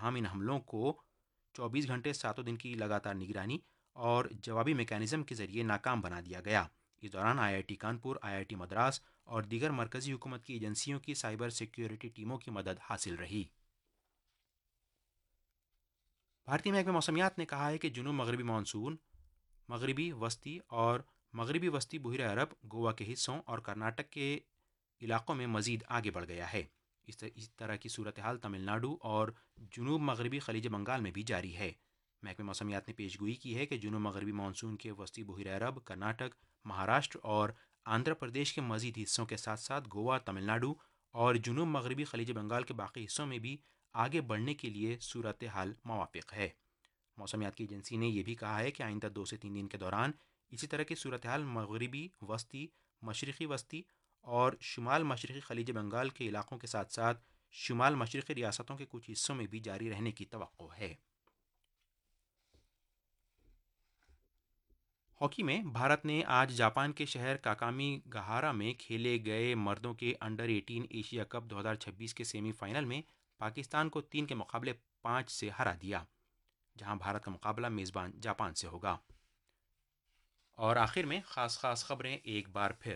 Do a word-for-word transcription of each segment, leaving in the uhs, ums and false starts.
تاہم ان حملوں کو چوبیس گھنٹے ساتوں دن کی لگاتار نگرانی اور جوابی میکانزم کے ذریعے ناکام بنا دیا گیا۔ اس دوران آئی I T Kanpur, I I T Madras اور دیگر مرکزی حکومت کی ایجنسیوں کی سائبر سیکیورٹی ٹیموں کی مدد حاصل رہی۔ بھارتی محکمہ موسمیات نے کہا ہے کہ جنوب مغربی مانسون مغربی وسطی اور مغربی وسطی بحیرہ عرب، گوا کے حصوں اور کرناٹک کے علاقوں میں مزید آگے بڑھ گیا ہے۔ اس طرح کی صورتحال تمل ناڈو اور جنوب مغربی خلیج بنگال میں بھی جاری ہے۔ محکمہ موسمیات نے پیش گوئی کی ہے کہ جنوب مغربی مانسون کے وسطی بحیرہ عرب، کرناٹک، مہاراشٹر اور آندھرا پردیش کے مزید حصوں کے ساتھ ساتھ گوا، تمل ناڈو اور جنوب مغربی خلیج بنگال کے باقی حصوں میں بھی آگے بڑھنے کے لیے صورتحال موافق ہے۔ موسمیات کی ایجنسی نے یہ بھی کہا ہے کہ آئندہ دو سے تین دن کے دوران اسی طرح کی صورتحال مغربی وسطی، مشرقی وسطی اور شمال مشرقی خلیج بنگال کے علاقوں کے ساتھ ساتھ شمال مشرقی ریاستوں کے کچھ حصوں میں بھی جاری رہنے کی توقع ہے۔ ہاکی میں بھارت نے آج جاپان کے شہر کاکامی گہارا میں کھیلے گئے مردوں کے انڈر اٹھارہ ایشیا کپ دو ہزار چھبیس کے سیمی فائنل میں پاکستان کو تین کے مقابلے پانچ سے ہرا دیا، جہاں بھارت کا مقابلہ میزبان جاپان سے ہوگا۔ اور آخر میں خاص خاص خبریں ایک بار پھر۔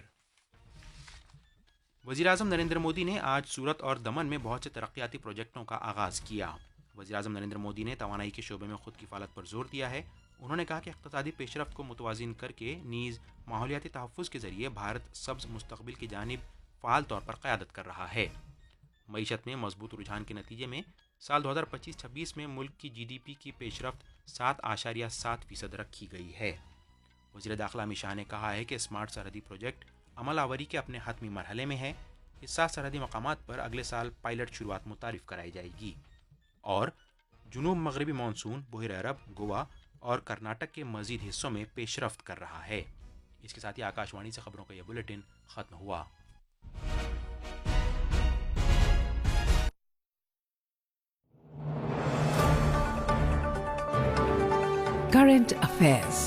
وزیراعظم نریندر مودی نے آج سورت اور دمن میں بہت سے ترقیاتی پروجیکٹوں کا آغاز کیا۔ وزیراعظم نریندر مودی نے توانائی کے شعبے میں خود کفالت پر زور دیا ہے۔ انہوں نے کہا کہ اقتصادی پیش رفت کو متوازن کر کے نیز ماحولیاتی تحفظ کے ذریعے بھارت سبز مستقبل کی جانب فعال طور پر قیادت کر رہا ہے۔ معیشت میں مضبوط رجحان کے نتیجے میں سال دو ہزار پچیس چھبیس میں ملک کی جی ڈی پی کی پیش رفت سات اشاریہ سات فیصد رکھی گئی ہے۔ وزیر داخلہ امت شاہ نے کہا ہے کہ اسمارٹ سرحدی پروجیکٹ عمل آوری کے اپنے حتمی مرحلے میں ہے۔ اس سات سرحدی مقامات پر اگلے سال پائلٹ شروعات متعارف کرائی جائے گی۔ اور جنوب مغربی مانسون بحیرہ عرب، گوا اور کرناٹک کے مزید حصوں میں پیش رفت کر رہا ہے۔ اس کے ساتھ ہی آکاش وانی سے خبروں کا یہ بلیٹن ختم ہوا۔ Current Affairs.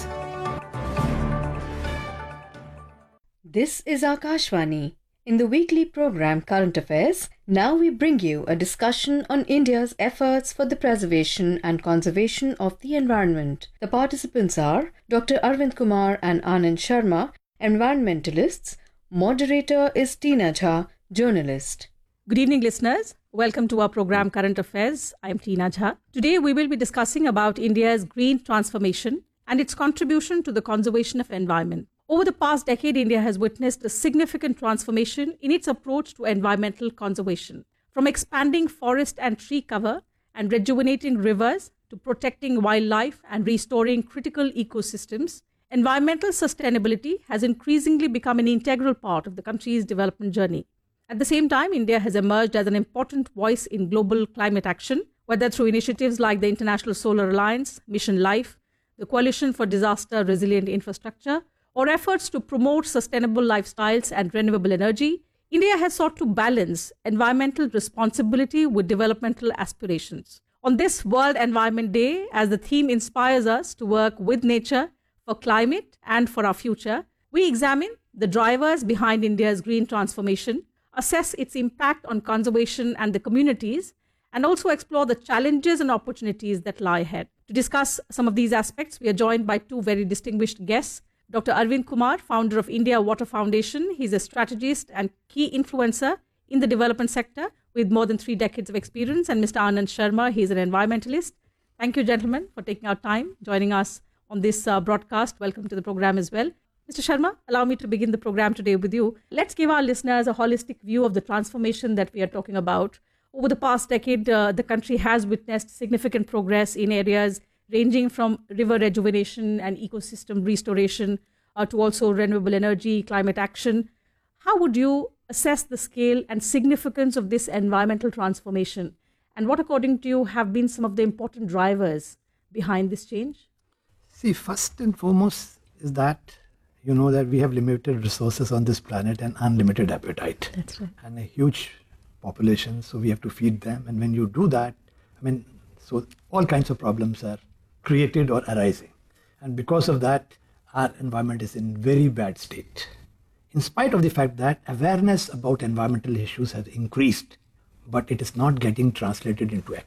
This is Akashvani. In the weekly program Current Affairs, now we bring you a discussion on India's efforts for the preservation and conservation of the environment. The participants are Doctor Arvind Kumar and Anand Sharma, environmentalists. Moderator is Tina Jha, journalist. Good evening, listeners. Welcome to our program Current Affairs. I am Tina Jha. Today we will be discussing about India's green transformation and its contribution to the conservation of environment. Over the past decade, India has witnessed a significant transformation in its approach to environmental conservation. From expanding forest and tree cover and rejuvenating rivers to protecting wildlife and restoring critical ecosystems, environmental sustainability has increasingly become an integral part of the country's development journey. At the same time, India has emerged as an important voice in global climate action, whether through initiatives like the International Solar Alliance, Mission Life, the Coalition for Disaster Resilient Infrastructure, or efforts to promote sustainable lifestyles and renewable energy. India has sought to balance environmental responsibility with developmental aspirations. On this World Environment Day, as the theme inspires us to work with nature for climate and for our future, we examine the drivers behind India's green transformation, assess its impact on conservation and the communities, and also explore the challenges and opportunities that lie ahead. To discuss some of these aspects, we are joined by two very distinguished guests. Doctor Arvind Kumar, founder of India Water Foundation. He's a strategist and key influencer in the development sector with more than three decades of experience. And Mister Anand Sharma, he's an environmentalist. Thank you, gentlemen, for taking our time, joining us on this uh, broadcast. Welcome to the program as well. Mister Sharma, allow me to begin the program today with you. Let's give our listeners a holistic view of the transformation that we are talking about. Over the past decade, uh, the country has witnessed significant progress in areas ranging from river rejuvenation and ecosystem restoration uh, to also renewable energy, climate action. How would you assess the scale and significance of this environmental transformation? And what, according to you, have been some of the important drivers behind this change? See, first and foremost is that you know that we have limited resources on this planet and unlimited appetite. That's right. And a huge population, so we have to feed them. And when you do that, I mean, so all kinds of problems are created or arising. And because of that, our environment is in very bad state. In spite of the fact that awareness about environmental issues has increased, but it is not getting translated into action.